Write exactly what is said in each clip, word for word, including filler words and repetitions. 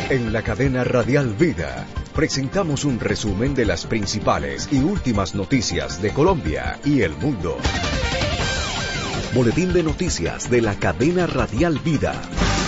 En la cadena Radial Vida, presentamos un resumen de las principales y últimas noticias de Colombia y el mundo. Boletín de noticias de la cadena Radial Vida.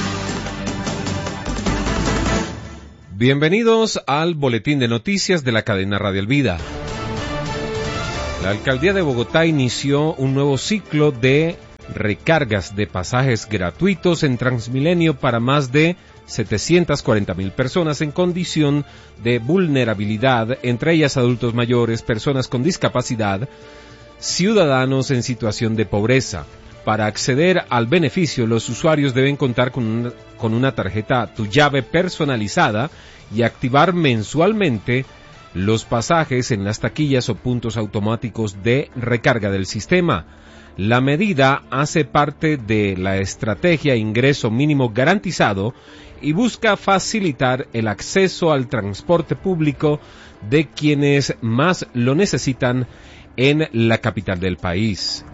Bienvenidos al Boletín de noticias de la cadena Radial Vida. La Alcaldía de Bogotá inició un nuevo ciclo de recargas de pasajes gratuitos en Transmilenio para más de setecientas cuarenta mil personas en condición de vulnerabilidad, entre ellas adultos mayores, personas con discapacidad, ciudadanos en situación de pobreza. Para acceder al beneficio, los usuarios deben contar con una, con una tarjeta Tu Llave personalizada y activar mensualmente los pasajes en las taquillas o puntos automáticos de recarga del sistema. La medida hace parte de la estrategia Ingreso Mínimo Garantizado y busca facilitar el acceso al transporte público de quienes más lo necesitan en la capital del país.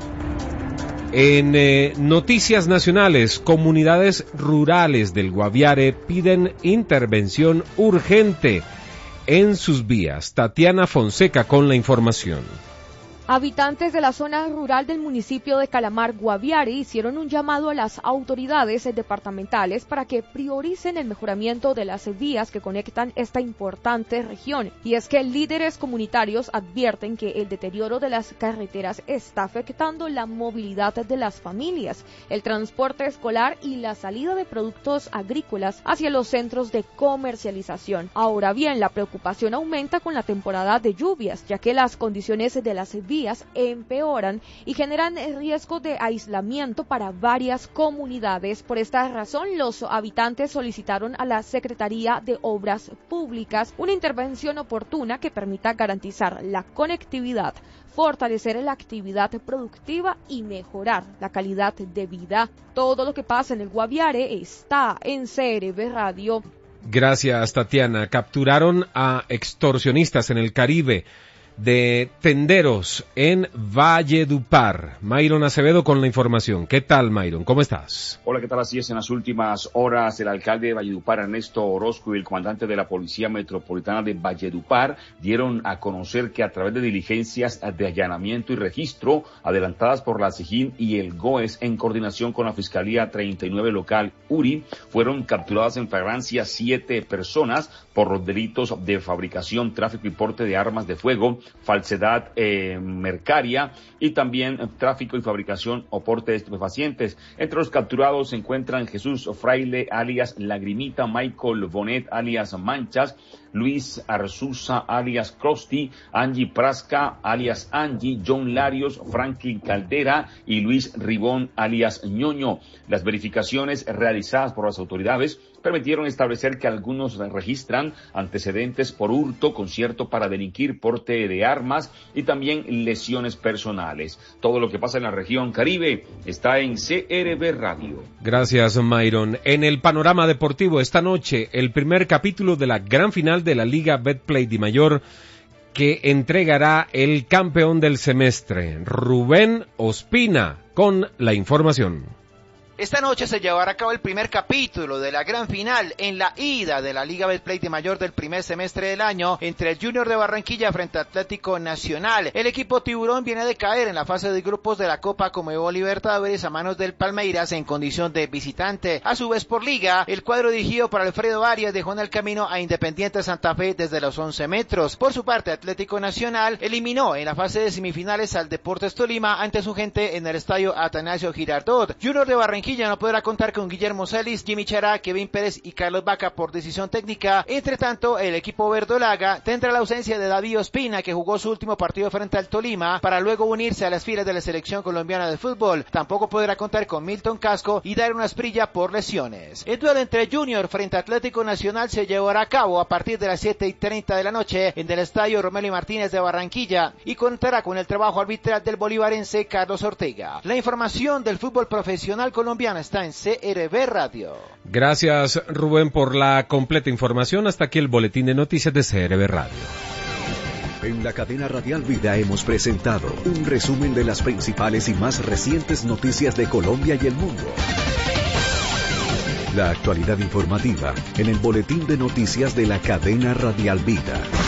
En eh, noticias nacionales, comunidades rurales del Guaviare piden intervención urgente en sus vías. Tatiana Fonseca con la información. Habitantes de la zona rural del municipio de Calamar, Guaviare, hicieron un llamado a las autoridades departamentales para que prioricen el mejoramiento de las vías que conectan esta importante región. Y es que líderes comunitarios advierten que el deterioro de las carreteras está afectando la movilidad de las familias, el transporte escolar y la salida de productos agrícolas hacia los centros de comercialización. Ahora bien, la preocupación aumenta con la temporada de lluvias, ya que las condiciones de las vías empeoran y generan riesgo de aislamiento para varias comunidades. Por esta razón, los habitantes solicitaron a la Secretaría de Obras Públicas una intervención oportuna que permita garantizar la conectividad, fortalecer la actividad productiva y mejorar la calidad de vida. Todo lo que pasa en el Guaviare está en C R V Radio. Gracias, Tatiana. Capturaron a extorsionistas en el Caribe de tenderos en Valledupar. Mayron Acevedo con la información. ¿Qué tal, Mayron? ¿Cómo estás? Hola, ¿qué tal? Así es, en las últimas horas el alcalde de Valledupar, Ernesto Orozco, y el comandante de la Policía Metropolitana de Valledupar dieron a conocer que a través de diligencias de allanamiento y registro adelantadas por la SIJIN y el GOES en coordinación con la Fiscalía treinta y nueve local URI, fueron capturadas en flagrancia siete personas por los delitos de fabricación, tráfico y porte de armas de fuego, falsedad eh, mercaria y también tráfico y fabricación o porte de estupefacientes. Entre los capturados se encuentran Jesús Fraile alias Lagrimita, Michael Bonet alias Manchas, Luis Arzuza alias Crosti, Angie Prasca alias Angie, John Larios, Franklin Caldera y Luis Ribón alias Ñoño. Las verificaciones realizadas por las autoridades permitieron establecer que algunos registran antecedentes por hurto, concierto para delinquir, porte de armas y también lesiones personales. Todo lo que pasa en la región Caribe está en C R V Radio. Gracias, Mayron. En el panorama deportivo esta noche, el primer capítulo de la gran final de la Liga Betplay Dimayor, que entregará el campeón del semestre, Rubén Ospina, con la información. Esta noche se llevará a cabo el primer capítulo de la gran final en la ida de la Liga Betplay Dimayor del primer semestre del año entre el Junior de Barranquilla frente a Atlético Nacional. El equipo tiburón viene de caer en la fase de grupos de la Copa Conmebol Libertadores a manos del Palmeiras en condición de visitante. A su vez, por liga, el cuadro dirigido por Alfredo Arias dejó en el camino a Independiente Santa Fe desde los once metros. Por su parte, Atlético Nacional eliminó en la fase de semifinales al Deportes Tolima ante su gente en el estadio Atanasio Girardot. Junior de Barranquilla no podrá contar con Guillermo Celis, Jimmy Chará, Kevin Pérez y Carlos Vaca por decisión técnica. Entre tanto, el equipo verdolaga tendrá la ausencia de David Ospina, que jugó su último partido frente al Tolima para luego unirse a las filas de la selección colombiana de fútbol. Tampoco podrá contar con Milton Casco y Daron Asprilla por lesiones. El duelo entre Junior frente a Atlético Nacional se llevará a cabo a partir de las siete y treinta de la noche en el estadio Romelio Martínez de Barranquilla y contará con el trabajo arbitral del bolivarense Carlos Ortega. La información del fútbol profesional colombiano está en C R V Radio. Gracias, Rubén, por la completa información. Hasta aquí el boletín de noticias de C R V Radio. En la cadena Radial Vida hemos presentado un resumen de las principales y más recientes noticias de Colombia y el mundo. La actualidad informativa en el boletín de noticias de la cadena Radial Vida.